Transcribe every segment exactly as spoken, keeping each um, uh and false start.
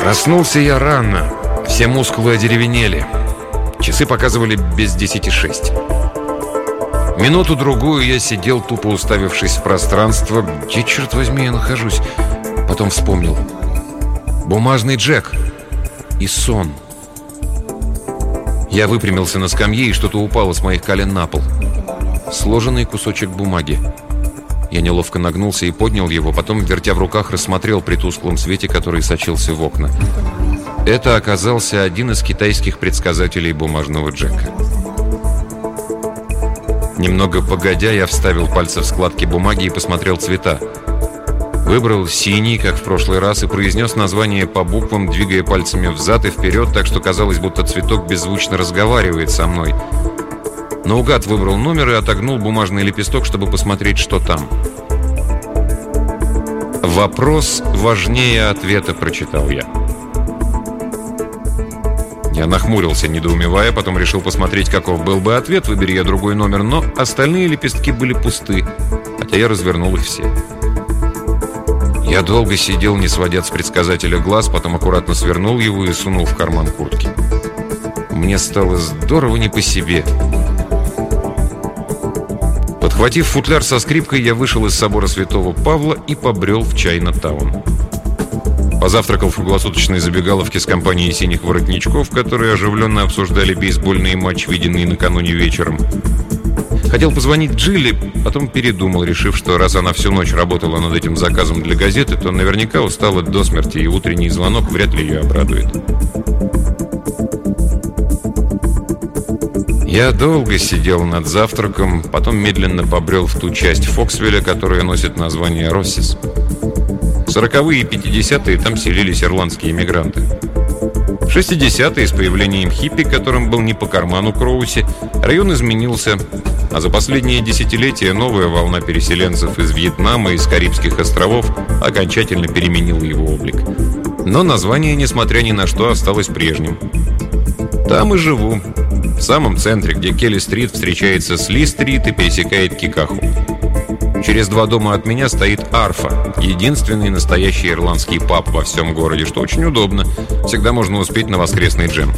Проснулся я рано. Все мускулы одеревенели. Часы показывали без десяти шесть. Минуту-другую я сидел, тупо уставившись в пространство. Где, черт возьми, я нахожусь? Потом вспомнил. Бумажный Джек. И сон. Я выпрямился на скамье, и что-то упало с моих колен на пол. Сложенный кусочек бумаги. Я неловко нагнулся и поднял его, потом, вертя в руках, рассмотрел при тусклом свете, который сочился в окна. Это оказался один из китайских предсказателей бумажного Джека. Немного погодя, я вставил пальцы в складки бумаги и посмотрел цвета. Выбрал синий, как в прошлый раз, и произнес название по буквам, двигая пальцами взад и вперед, так что казалось, будто цветок беззвучно разговаривает со мной. Наугад выбрал номер и отогнул бумажный лепесток, чтобы посмотреть, что там. «Вопрос важнее ответа», — прочитал я. Я нахмурился, недоумевая, потом решил посмотреть, каков был бы ответ, выбери я другой номер, но остальные лепестки были пусты, хотя я развернул их все. Я долго сидел, не сводя с предсказателя глаз, потом аккуратно свернул его и сунул в карман куртки. Мне стало здорово не по себе. Подхватив футляр со скрипкой, я вышел из собора Святого Павла и побрел в Чайна-таун. Позавтракал в круглосуточной забегаловке с компанией синих воротничков, которые оживленно обсуждали бейсбольный матч, виденный накануне вечером. Хотел позвонить Джилли, потом передумал, решив, что раз она всю ночь работала над этим заказом для газеты, то наверняка устала до смерти, и утренний звонок вряд ли ее обрадует. Я долго сидел над завтраком, потом медленно побрел в ту часть Фоксвилля, которая носит название Россис. В сороковые и пятидесятые там селились ирландские иммигранты. В шестидесятые, с появлением хиппи, которым был не по карману Кроуси, район изменился, а за последние десятилетия новая волна переселенцев из Вьетнама и из Карибских островов окончательно переменила его облик. Но название, несмотря ни на что, осталось прежним. Там и живу, в самом центре, где Келли-стрит встречается с Ли-стрит и пересекает Кикаху. Через два дома от меня стоит Арфа, единственный настоящий ирландский паб во всем городе, что очень удобно. Всегда можно успеть на воскресный джем.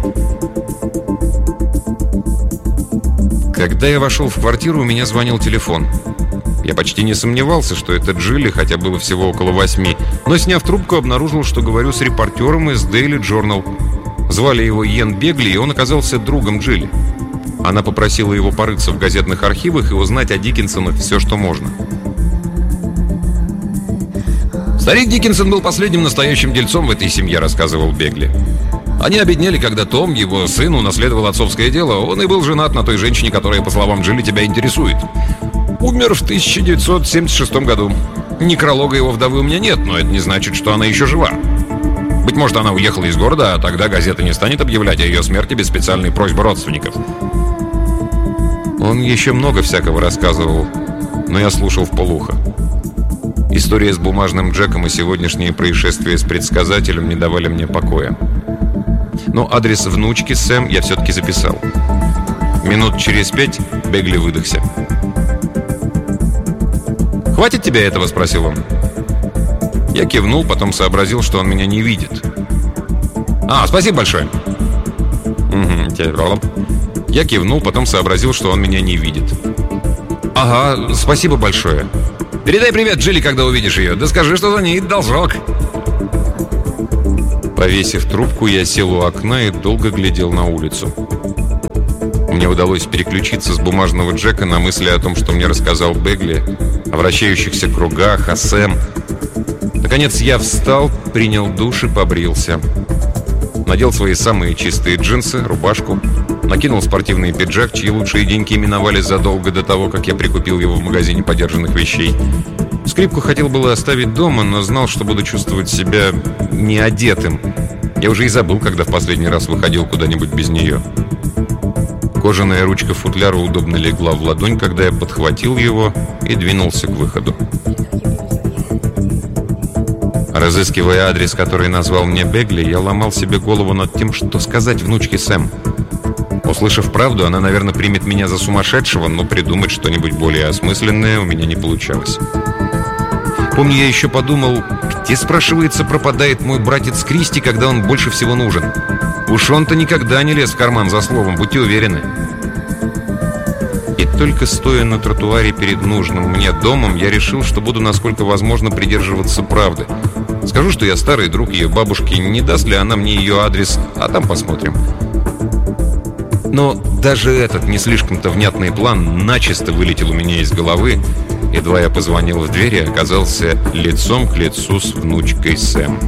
Когда я вошел в квартиру, у меня звонил телефон. Я почти не сомневался, что это Джилли, хотя было всего около восьми, но, сняв трубку, обнаружил, что говорю с репортером из Daily Journal. Звали его Йен Бегли, и он оказался другом Джилли. Она попросила его порыться в газетных архивах и узнать о Диккенсонах все, что можно. «Старик Диккенсон был последним настоящим дельцом в этой семье», — рассказывал Бегли. «Они обеднели, когда Том, его сын, унаследовал отцовское дело. Он и был женат на той женщине, которая, по словам Джилли, тебя интересует. Умер в тысяча девятьсот семьдесят шестом году. Некролога его вдовы у меня нет, но это не значит, что она еще жива. Быть может, она уехала из города, а тогда газета не станет объявлять о ее смерти без специальной просьбы родственников». Он еще много всякого рассказывал, но я слушал вполуха. История с бумажным Джеком и сегодняшние происшествия с предсказателем не давали мне покоя. Но адрес внучки Сэм я все-таки записал. Минут через пять Бегли выдохся. «Хватит тебе этого?» — спросил он. Я кивнул, потом сообразил, что он меня не видит. «А, спасибо большое!» «Угу, Я кивнул, потом сообразил, что он меня не видит. «Ага, спасибо большое. Передай привет Джилли, когда увидишь ее. Да скажи, что за ней должок». Повесив трубку, я сел у окна и долго глядел на улицу. Мне удалось переключиться с бумажного Джека на мысли о том, что мне рассказал Бегли, о вращающихся кругах, о Сэм. Наконец я встал, принял душ и побрился. Надел свои самые чистые джинсы, рубашку, накинул спортивный пиджак, чьи лучшие деньки миновали задолго до того, как я прикупил его в магазине подержанных вещей. Скрипку хотел было оставить дома, но знал, что буду чувствовать себя неодетым. Я уже и забыл, когда в последний раз выходил куда-нибудь без нее. Кожаная ручка футляра удобно легла в ладонь, когда я подхватил его и двинулся к выходу. Разыскивая адрес, который назвал мне Бегли, я ломал себе голову над тем, что сказать внучке Сэм. Услышав правду, она, наверное, примет меня за сумасшедшего, но придумать что-нибудь более осмысленное у меня не получалось. Помню, я еще подумал, Где, спрашивается, пропадает мой братец Кристи, когда он больше всего нужен? Уж он-то никогда не лез в карман за словом, будьте уверены. И только стоя на тротуаре перед нужным мне домом, я решил, что буду насколько возможно придерживаться правды. Скажу, что я старый друг ее бабушки, не даст ли она мне ее адрес, а там посмотрим. Но даже этот не слишком-то внятный план начисто вылетел у меня из головы. Едва я позвонил в дверь и оказался лицом к лицу с внучкой Сэм.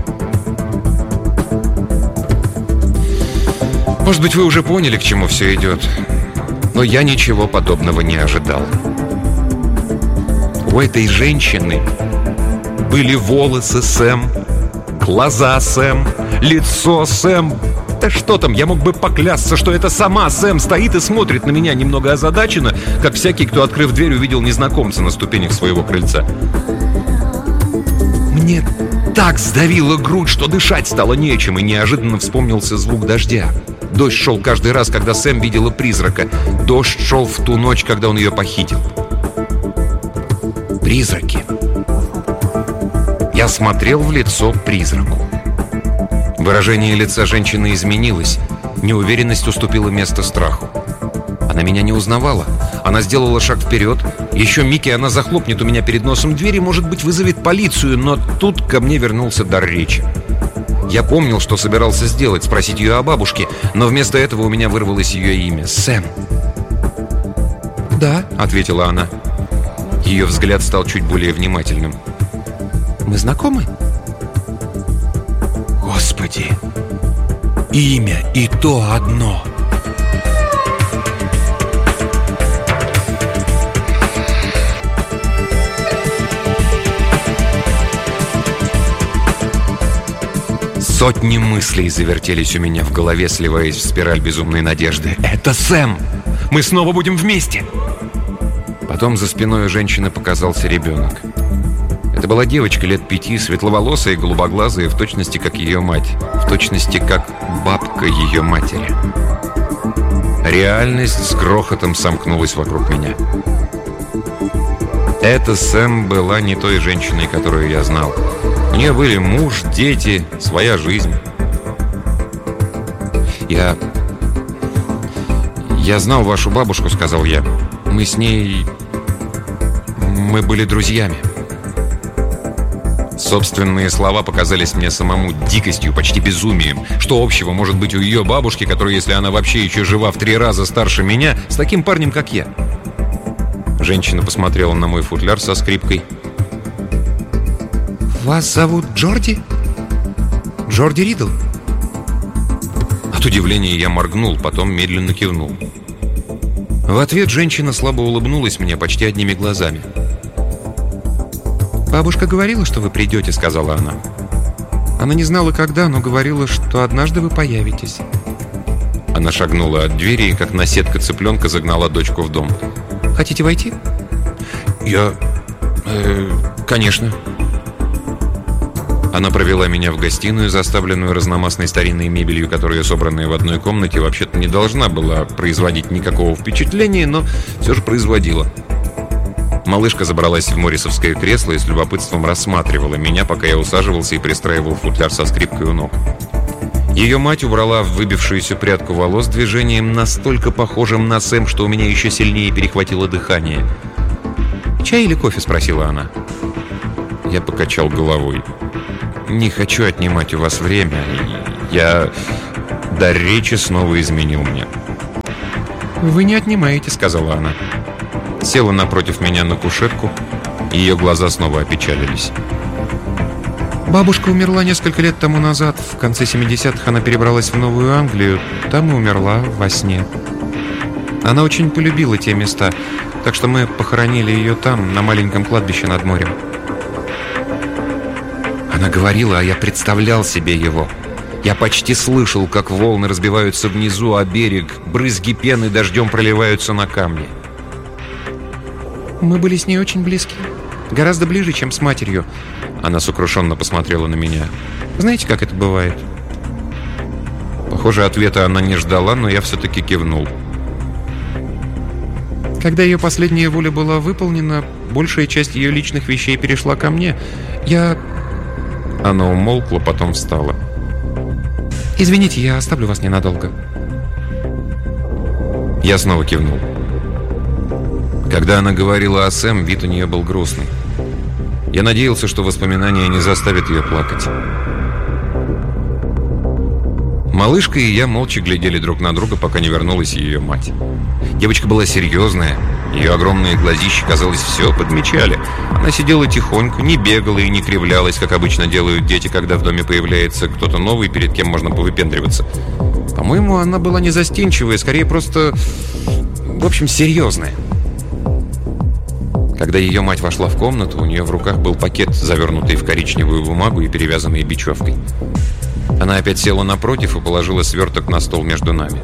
Может быть, вы уже поняли, к чему все идет. Но я ничего подобного не ожидал. У этой женщины были волосы Сэм, глаза Сэм, лицо Сэм. Да что там, я мог бы поклясться, что это сама Сэм стоит и смотрит на меня немного озадаченно, как всякий, кто, открыв дверь, увидел незнакомца на ступенях своего крыльца. Мне так сдавило грудь, что дышать стало нечем, и неожиданно вспомнился звук дождя. Дождь шел каждый раз, когда Сэм видела призрака. Дождь шел в ту ночь, когда он ее похитил. Призраки. Я смотрел в лицо призраку. Выражение лица женщины изменилось. Неуверенность уступила место страху. Она меня не узнавала. Она сделала шаг вперед. Еще миг, и она захлопнет у меня перед носом дверь и, может быть, вызовет полицию. Но тут ко мне вернулся дар речи. Я помнил, что собирался сделать, спросить ее о бабушке, но вместо этого у меня вырвалось ее имя — Сэм. «Да», — ответила она. Ее взгляд стал чуть более внимательным. «Мы знакомы?» Господи, имя и то одно. Сотни мыслей завертелись у меня в голове, сливаясь в спираль безумной надежды. «Это Сэм! Мы снова будем вместе!» Потом за спиной у женщины показался ребенок. Это была девочка лет пяти, светловолосая и голубоглазая, в точности как ее мать. В точности как бабка ее матери. Реальность с грохотом сомкнулась вокруг меня. Эта Сэм была не той женщиной, которую я знал. У нее были муж, дети, своя жизнь. Я... Я знал вашу бабушку, сказал я. Мы с ней... Мы были друзьями. Собственные слова показались мне самому дикостью, почти безумием. Что общего может быть у ее бабушки, которая, если она вообще еще жива в три раза старше меня, с таким парнем, как я? Женщина посмотрела на мой футляр со скрипкой. «Вас зовут Джорди? Джорди Ридл?» От удивления я моргнул, потом медленно кивнул. В ответ женщина слабо улыбнулась мне почти одними глазами. «Бабушка говорила, что вы придете», — сказала она. «Она не знала, когда, но говорила, что однажды вы появитесь». Она шагнула от двери и, как наседка цыпленка, загнала дочку в дом. «Хотите войти?» «Я... Э, конечно». Она провела меня в гостиную, заставленную разномастной старинной мебелью, которая, собранная в одной комнате, вообще-то не должна была производить никакого впечатления, но все же производила. Малышка забралась в моррисовское кресло и с любопытством рассматривала меня, пока я усаживался и пристраивал футляр со скрипкой у ног. Ее мать убрала в выбившуюся прядку волос движением, настолько похожим на Сэм, что у меня еще сильнее перехватило дыхание. «Чай или кофе?» — спросила она. Я покачал головой. «Не хочу отнимать у вас время. Я...» Дар речи снова изменил мне. «Вы не отнимаете», — сказала она. Села напротив меня на кушетку, и ее глаза снова опечалились. «Бабушка умерла несколько лет тому назад. В конце семидесятых она перебралась в Новую Англию. Там и умерла во сне. Она очень полюбила те места, так что мы похоронили ее там, на маленьком кладбище над морем». Она говорила, а я представлял себе его. Я почти слышал, как волны разбиваются внизу о берег, брызги пены дождем проливаются на камни. «Мы были с ней очень близки. Гораздо ближе, чем с матерью». Она сокрушенно посмотрела на меня. «Знаете, как это бывает?» Похоже, ответа она не ждала, но я все-таки кивнул. «Когда ее последняя воля была выполнена, большая часть ее личных вещей перешла ко мне. Я... Она умолкла, потом встала. «Извините, я оставлю вас ненадолго». Я снова кивнул. Когда она говорила о Сэм, вид у нее был грустный. Я надеялся, что воспоминания не заставят ее плакать. Малышка и я молча глядели друг на друга, пока не вернулась ее мать. Девочка была серьезная. Ее огромные глазища, казалось, все подмечали. Она сидела тихонько, не бегала и не кривлялась, как обычно делают дети, когда в доме появляется кто-то новый, перед кем можно повыпендриваться. По-моему, она была не застенчивая, скорее просто, в общем, серьезная. Когда ее мать вошла в комнату, у нее в руках был пакет, завернутый в коричневую бумагу и перевязанный бечевкой. Она опять села напротив и положила сверток на стол между нами.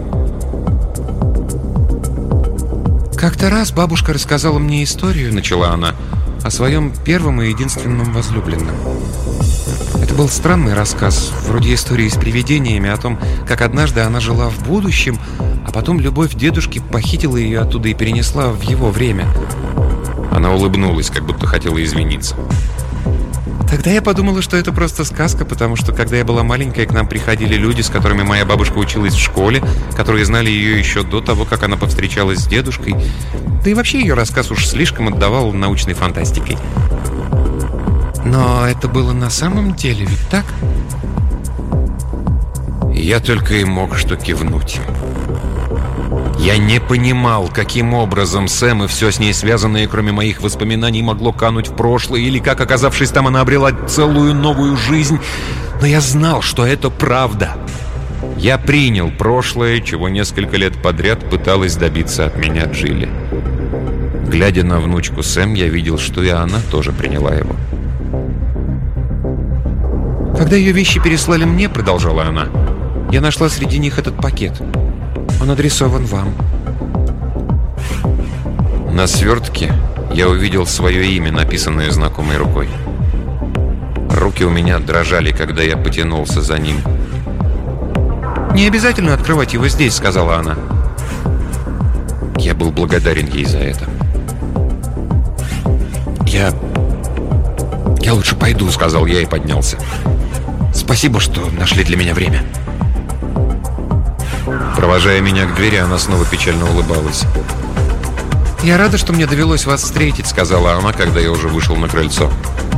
«Как-то раз бабушка рассказала мне историю, — начала она, — о своем первом и единственном возлюбленном. Это был странный рассказ, вроде истории с привидениями, о том, как однажды она жила в будущем, а потом любовь дедушки похитила ее оттуда и перенесла в его время». Она улыбнулась, как будто хотела извиниться. Тогда я подумала, что это просто сказка, потому что, когда я была маленькая, к нам приходили люди, с которыми моя бабушка училась в школе, которые знали ее еще до того, как она повстречалась с дедушкой. Да и вообще ее рассказ уж слишком отдавал научной фантастикой. Но это было на самом деле, ведь так? Я только и мог что кивнуть. Я не понимал, каким образом Сэм и все с ней связанное, кроме моих воспоминаний, могло кануть в прошлое, или как, оказавшись там, она обрела целую новую жизнь. Но я знал, что это правда. Я принял прошлое, чего несколько лет подряд пыталась добиться от меня Джилли. Глядя на внучку Сэм, я видел, что и она тоже приняла его. «Когда ее вещи переслали мне, — продолжала она, — я нашла среди них этот пакет. Он адресован вам». На свертке я увидел свое имя, написанное знакомой рукой. Руки у меня дрожали, когда я потянулся за ним. «Не обязательно открывать его здесь, — сказала она». Я был благодарен ей за это. «Я... я лучше пойду, — сказал я и поднялся. Спасибо, что нашли для меня время». Провожая меня к двери, она снова печально улыбалась. «Я рада, что мне довелось вас встретить, — сказала она, когда я уже вышел на крыльцо».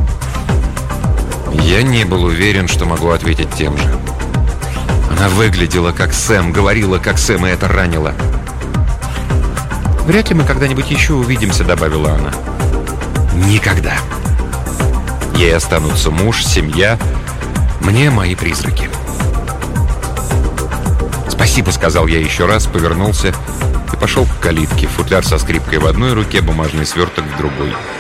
Я не был уверен, что могу ответить тем же. Она выглядела как Сэм, говорила как Сэм, и это ранило. «Вряд ли мы когда-нибудь еще увидимся, — добавила она». «Никогда. Ей останутся муж, семья, мне мои призраки». «Спасибо, — сказал я еще раз, повернулся и пошел к калитке, футляр со скрипкой в одной руке, бумажный сверток в другой».